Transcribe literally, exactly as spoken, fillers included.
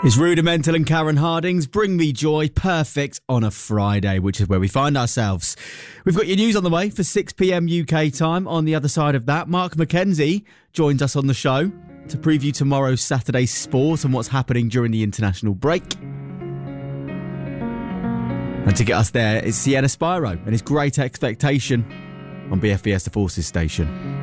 It's Rudimental and Karen Harding's Bring Me Joy, perfect on a Friday, which is where we find ourselves. We've got your news on the way for six p.m. U K time. On the other side of that, Mark McKenzie joins us on the show to preview tomorrow's Saturday sport and what's happening during the international break. And to get us there is Sienna Spyro and his Great Expectation on B F B S The Forces station.